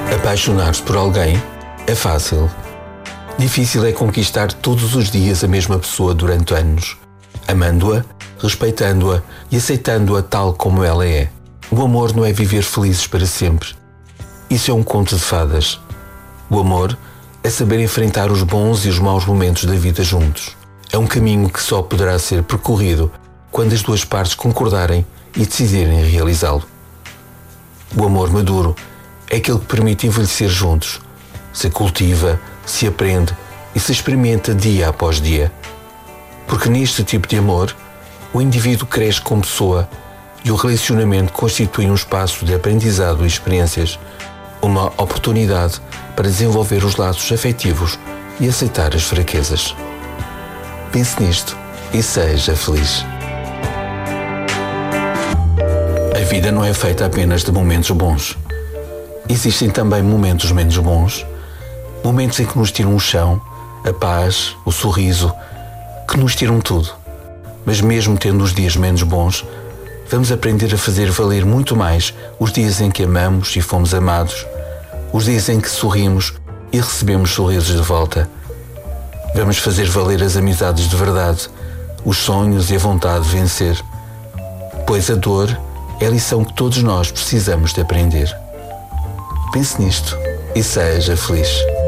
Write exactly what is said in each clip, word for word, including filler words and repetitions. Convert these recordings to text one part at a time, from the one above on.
Apaixonar-se por alguém é fácil. Difícil é conquistar todos os dias a mesma pessoa durante anos, amando-a, respeitando-a e aceitando-a tal como ela é. O amor não é viver felizes para sempre. Isso é um conto de fadas. O amor é saber enfrentar os bons e os maus momentos da vida juntos. É um caminho que só poderá ser percorrido quando as duas partes concordarem e decidirem realizá-lo. O amor maduro é aquele que permite envelhecer juntos, se cultiva, se aprende e se experimenta dia após dia. Porque neste tipo de amor, o indivíduo cresce como pessoa e o relacionamento constitui um espaço de aprendizado e experiências, uma oportunidade para desenvolver os laços afetivos e aceitar as fraquezas. Pense nisto e seja feliz. A vida não é feita apenas de momentos bons. Existem também momentos menos bons, momentos em que nos tiram o chão, a paz, o sorriso, que nos tiram tudo. Mas mesmo tendo os dias menos bons, vamos aprender a fazer valer muito mais os dias em que amamos e fomos amados, os dias em que sorrimos e recebemos sorrisos de volta. Vamos fazer valer as amizades de verdade, os sonhos e a vontade de vencer, pois a dor é a lição que todos nós precisamos de aprender. Pense nisto e seja feliz.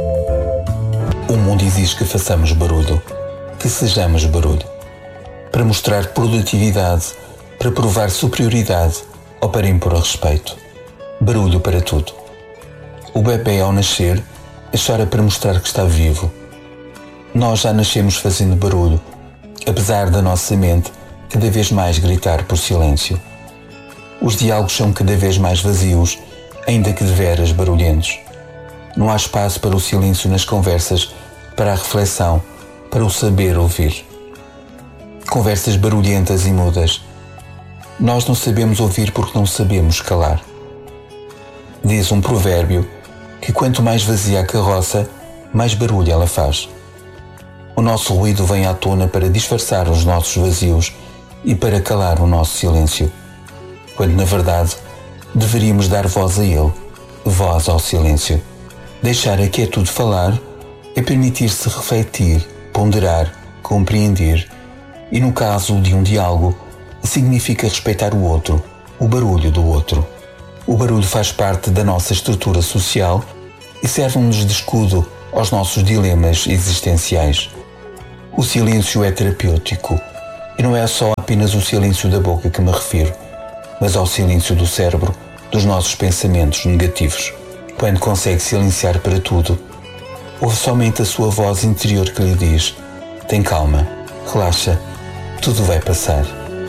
O mundo exige que façamos barulho, que sejamos barulho, para mostrar produtividade, para provar superioridade ou para impor respeito. Barulho para tudo. O bebê, ao nascer, chora para mostrar que está vivo. Nós já nascemos fazendo barulho, apesar da nossa mente cada vez mais gritar por silêncio. Os diálogos são cada vez mais vazios, ainda que de veras barulhentos. Não há espaço para o silêncio nas conversas, para a reflexão, para o saber ouvir. Conversas barulhentas e mudas. Nós não sabemos ouvir porque não sabemos calar. Diz um provérbio que quanto mais vazia a carroça, mais barulho ela faz. O nosso ruído vem à tona para disfarçar os nossos vazios e para calar o nosso silêncio, quando na verdade deveríamos dar voz a ele, voz ao silêncio. Deixar a quietude falar é permitir-se refletir, ponderar, compreender e, no caso de um diálogo, significa respeitar o outro, o barulho do outro. O barulho faz parte da nossa estrutura social e serve-nos de escudo aos nossos dilemas existenciais. O silêncio é terapêutico e não é só apenas o silêncio da boca que me refiro, mas ao silêncio do cérebro, dos nossos pensamentos negativos. Quando consegue silenciar para tudo, ouve somente a sua voz interior que lhe diz: tem calma, relaxa, tudo vai passar.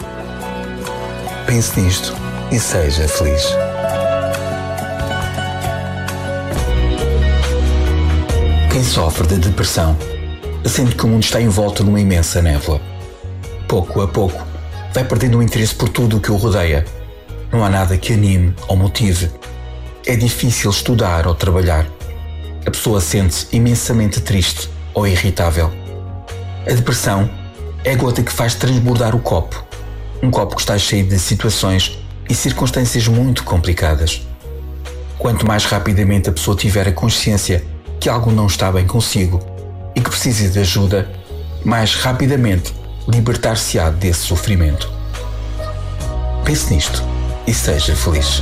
Pense nisto e seja feliz. Quem sofre de depressão sente que o mundo está envolto numa imensa névoa. Pouco a pouco, vai perdendo o interesse por tudo o que o rodeia. Não há nada que anime ou motive. É difícil estudar ou trabalhar. A pessoa sente-se imensamente triste ou irritável. A depressão é a gota que faz transbordar o copo. Um copo que está cheio de situações e circunstâncias muito complicadas. Quanto mais rapidamente a pessoa tiver a consciência que algo não está bem consigo e que precisa de ajuda, mais rapidamente libertar-se-á desse sofrimento. Pense nisto e seja feliz.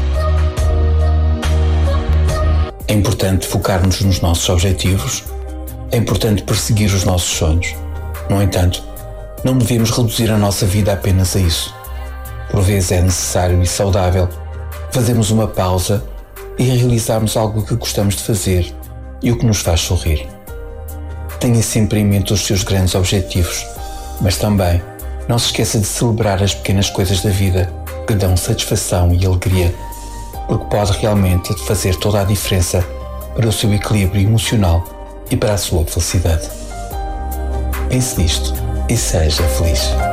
É importante focar-nos nos nossos objetivos, é importante perseguir os nossos sonhos. No entanto, não devemos reduzir a nossa vida apenas a isso. Por vezes é necessário e saudável fazermos uma pausa e realizarmos algo que gostamos de fazer e o que nos faz sorrir. Tenha sempre em mente os seus grandes objetivos, mas também não se esqueça de celebrar as pequenas coisas da vida que dão satisfação e alegria, porque pode realmente fazer toda a diferença para o seu equilíbrio emocional e para a sua felicidade. Pense nisto e seja feliz.